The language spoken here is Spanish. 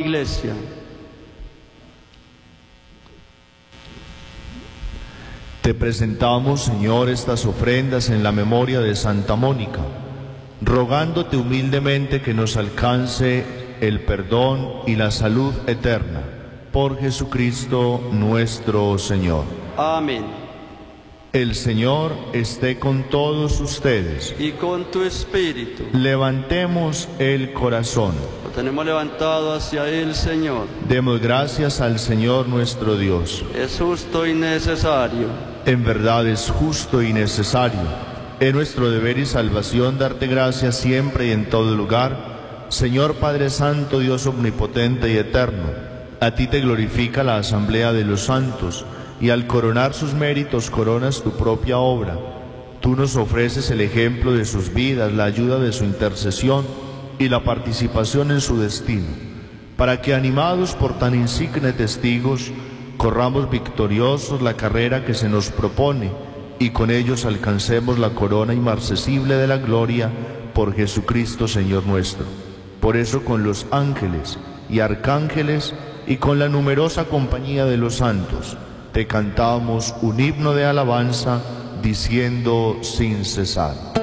Iglesia. Te presentamos, Señor, estas ofrendas en la memoria de Santa Mónica, rogándote humildemente que nos alcance el perdón y la salud eterna. Por Jesucristo nuestro Señor. Amén. El Señor esté con todos ustedes. Y con tu espíritu. Levantemos el corazón. Lo tenemos levantado hacia el Señor. Demos gracias al Señor nuestro Dios. Es justo y necesario. En verdad es justo y necesario. Es nuestro deber y salvación darte gracias siempre y en todo lugar. Señor Padre Santo, Dios omnipotente y eterno, a ti te glorifica la asamblea de los santos, y al coronar sus méritos coronas tu propia obra. Tú nos ofreces el ejemplo de sus vidas, la ayuda de su intercesión y la participación en su destino, para que, animados por tan insigne testigos, corramos victoriosos la carrera que se nos propone y con ellos alcancemos la corona inmarcesible de la gloria por Jesucristo Señor nuestro. Por eso, con los ángeles y arcángeles y con la numerosa compañía de los santos, te cantamos un himno de alabanza diciendo sin cesar.